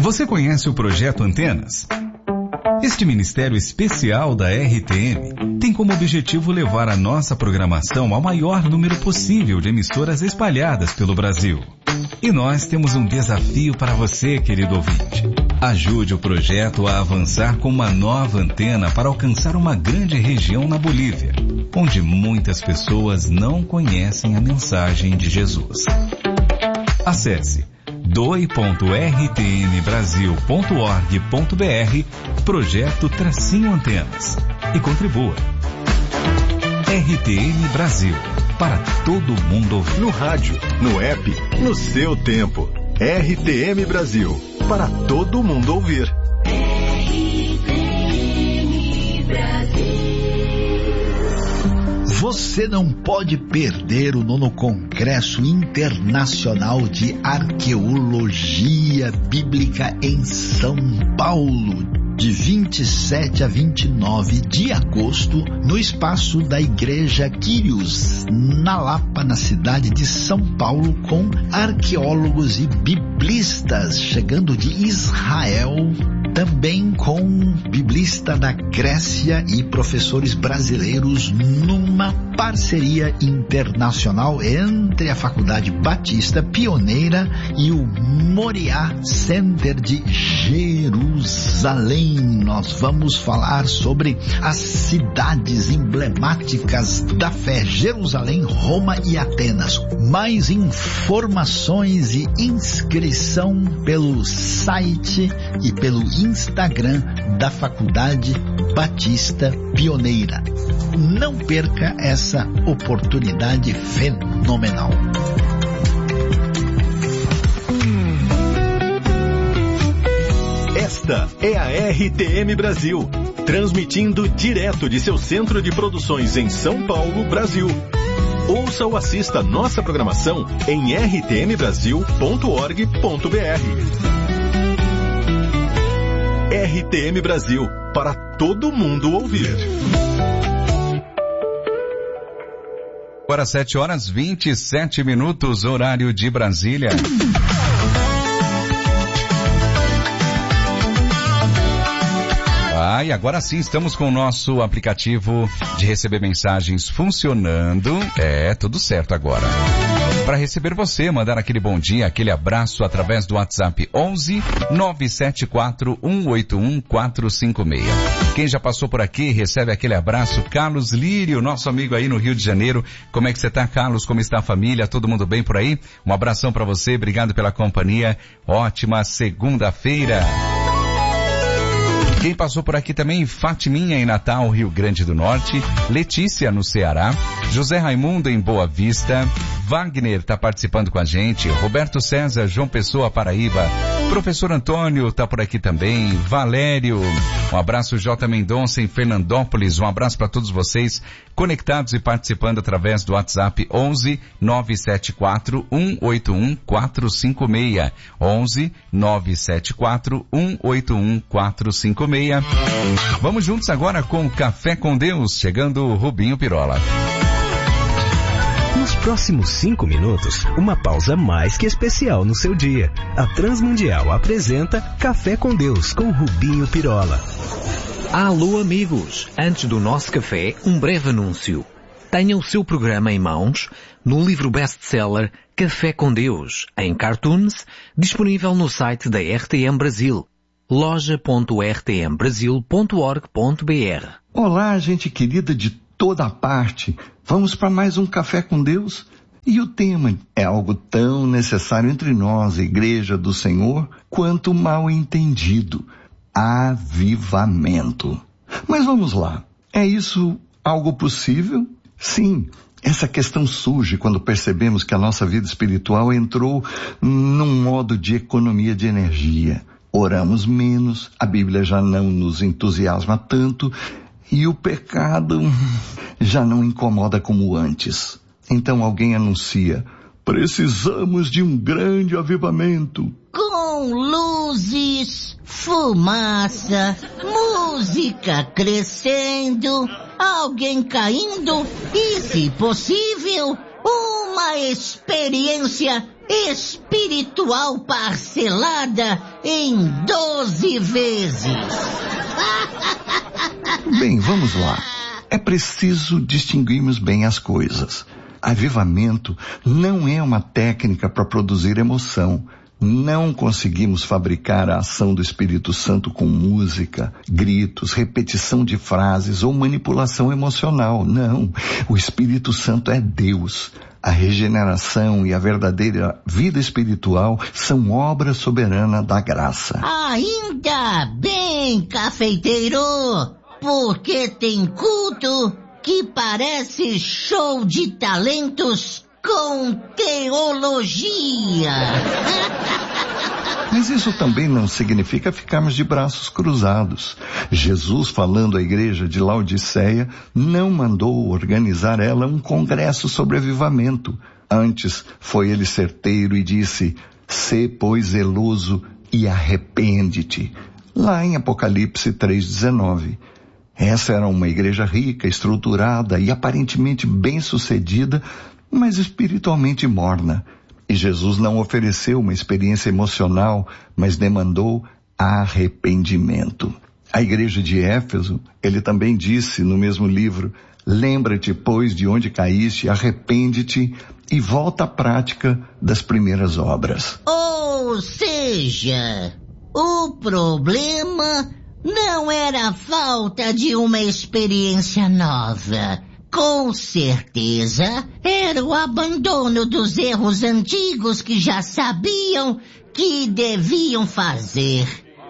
Você conhece o Projeto Antenas? Este ministério especial da RTM tem como objetivo levar a nossa programação ao maior número possível de emissoras espalhadas pelo Brasil. E nós temos um desafio para você, querido ouvinte. Ajude o projeto a avançar com uma nova antena para alcançar uma grande região na Bolívia, onde muitas pessoas não conhecem a mensagem de Jesus. Acesse doi.rtmbrasil.org.br Projeto-Antenas e contribua. RTM Brasil, para todo mundo ouvir. No rádio, no app, no seu tempo. RTM Brasil, para todo mundo ouvir. RTM Brasil. Você não pode perder o 9º Congresso Internacional de Arqueologia Bíblica em São Paulo, de 27 a 29 de agosto, no espaço da Igreja Quírios, na Lapa, na cidade de São Paulo, com arqueólogos e biblistas chegando de Israel, também com biblista da Grécia e professores brasileiros, numa parceria internacional entre a Faculdade Batista Pioneira e o Moriá Center de Jerusalém. Nós vamos falar sobre as cidades emblemáticas da fé: Jerusalém, Roma e Atenas. Mais informações e inscrição pelo site e pelo Instagram da Faculdade Batista Pioneira. Não perca essa oportunidade fenomenal. Esta é a RTM Brasil, transmitindo direto de seu centro de produções em São Paulo, Brasil. Ouça ou assista nossa programação em rtmbrasil.org.br. RTM Brasil, para todo mundo ouvir. Agora 7h27, horário de Brasília. E agora sim estamos com o nosso aplicativo de receber mensagens funcionando. Tudo certo agora. Para receber você, mandar aquele bom dia, aquele abraço através do WhatsApp 11 974 181 456. Quem já passou por aqui, recebe aquele abraço. Carlos Lírio, nosso amigo aí no Rio de Janeiro. Como é que você tá, Carlos? Como está a família? Todo mundo bem por aí? Um abração para você, obrigado pela companhia. Ótima segunda-feira. Quem passou por aqui também, Fatiminha em Natal, Rio Grande do Norte, Letícia no Ceará, José Raimundo em Boa Vista, Wagner está participando com a gente, Roberto César, João Pessoa, Paraíba, Professor Antônio está por aqui também, Valério, um abraço, J. Mendonça em Fernandópolis, um abraço para todos vocês conectados e participando através do WhatsApp 11 974 181 456, 11 974 181 456. Vamos juntos agora com o Café com Deus, chegando o Rubinho Pirola. Nos próximos 5 minutos, uma pausa mais que especial no seu dia. A Transmundial apresenta Café com Deus com Rubinho Pirola. Alô amigos, antes do nosso café, um breve anúncio. Tenha o seu programa em mãos no livro best-seller Café com Deus, em cartoons, disponível no site da RTM Brasil. loja.rtmbrasil.org.br. Olá, gente querida de toda a parte. Vamos para mais um Café com Deus? E o tema é algo tão necessário entre nós, a Igreja do Senhor, quanto mal entendido: avivamento. Mas vamos lá. É isso algo possível? Sim. Essa questão surge quando percebemos que a nossa vida espiritual entrou num modo de economia de energia. Oramos menos, a Bíblia já não nos entusiasma tanto e o pecado já não incomoda como antes. Então alguém anuncia: precisamos de um grande avivamento. Com luzes, fumaça, música crescendo, alguém caindo e, se possível, uma experiência espiritual parcelada em 12 vezes. Bem, vamos lá. É preciso distinguirmos bem as coisas. Avivamento não é uma técnica para produzir emoção. Não conseguimos fabricar a ação do Espírito Santo com música, gritos, repetição de frases ou manipulação emocional. Não, o Espírito Santo é Deus. A regeneração e a verdadeira vida espiritual são obra soberana da graça. Ainda bem, cafeiteiro, porque tem culto que parece show de talentos com teologia. Mas isso também não significa ficarmos de braços cruzados. Jesus, falando à igreja de Laodiceia, não mandou organizar ela um congresso sobre avivamento. Antes, foi ele certeiro e disse: "Sê, pois, zeloso e arrepende-te." Lá em Apocalipse 3:19. Essa era uma igreja rica, estruturada e aparentemente bem-sucedida, mas espiritualmente morna. E Jesus não ofereceu uma experiência emocional, mas demandou arrependimento. A igreja de Éfeso, ele também disse no mesmo livro: "Lembra-te, pois, de onde caíste, arrepende-te e volta à prática das primeiras obras." Ou seja, o problema não era a falta de uma experiência nova. Com certeza, era o abandono dos erros antigos que já sabiam que deviam fazer.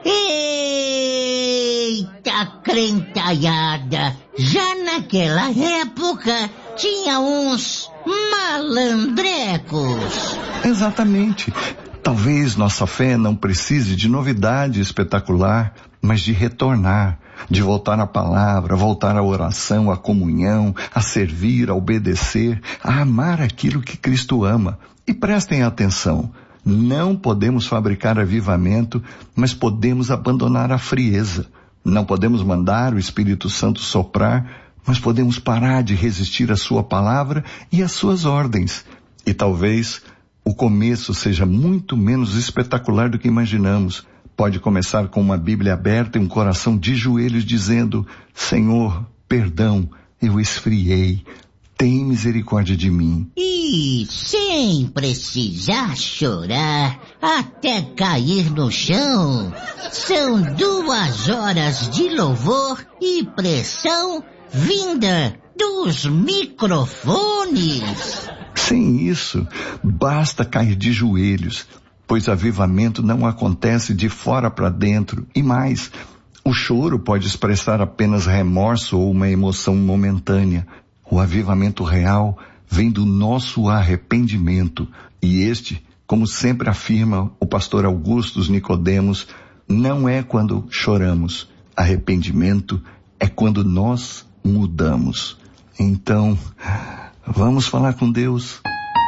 Eita crentalhada! Já naquela época, tinha uns malandrecos. Exatamente. Talvez nossa fé não precise de novidade espetacular, mas de retornar, de voltar à palavra, voltar à oração, à comunhão, a servir, a obedecer, a amar aquilo que Cristo ama. E prestem atenção, não podemos fabricar avivamento, mas podemos abandonar a frieza. Não podemos mandar o Espírito Santo soprar, mas podemos parar de resistir à sua palavra e às suas ordens. E talvez o começo seja muito menos espetacular do que imaginamos. Pode começar com uma Bíblia aberta e um coração de joelhos dizendo: "Senhor, perdão, eu esfriei. Tem misericórdia de mim." E sem precisar chorar até cair no chão. São 2 horas de louvor e pressão vinda dos microfones. Sem isso, basta cair de joelhos, pois avivamento não acontece de fora para dentro. E mais, o choro pode expressar apenas remorso ou uma emoção momentânea. O avivamento real vem do nosso arrependimento. E este, como sempre afirma o pastor Augustus Nicodemos, não é quando choramos. Arrependimento é quando nós mudamos. Então, vamos falar com Deus.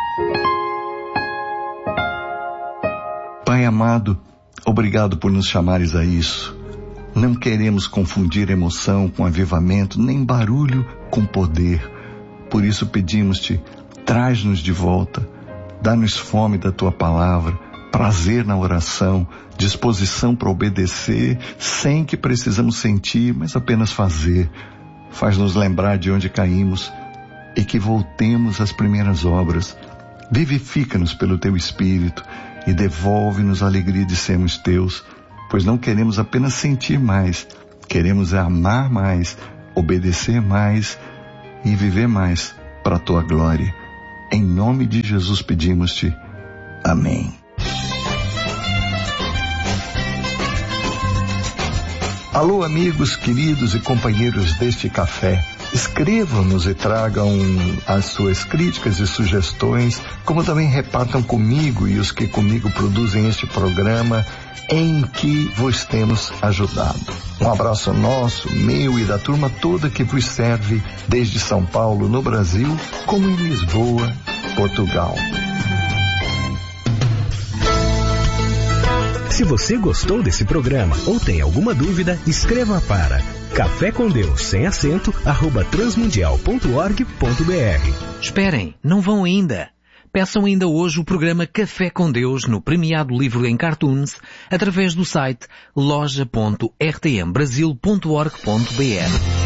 Pai amado, obrigado por nos chamares a isso. Não queremos confundir emoção com avivamento, nem barulho com poder. Por isso pedimos-te, traz-nos de volta, dá-nos fome da tua palavra, prazer na oração, disposição para obedecer, sem que precisamos sentir, mas apenas fazer. Faz-nos lembrar de onde caímos e que voltemos às primeiras obras. Vivifica-nos pelo teu Espírito e devolve-nos a alegria de sermos teus, pois não queremos apenas sentir mais, queremos amar mais, obedecer mais e viver mais para a tua glória. Em nome de Jesus pedimos-te. Amém. Alô, amigos queridos e companheiros deste café. Escrevam-nos e tragam as suas críticas e sugestões, como também repartam comigo e os que comigo produzem este programa em que vos temos ajudado. Um abraço nosso, meu e da turma toda que vos serve desde São Paulo, no Brasil, como em Lisboa, Portugal. Se você gostou desse programa ou tem alguma dúvida, escreva para Café com Deus, sem acento, @transmundial.org.br. Esperem, não vão ainda. Peçam ainda hoje o programa Café com Deus no premiado livro em cartoons através do site loja.rtmbrasil.org.br.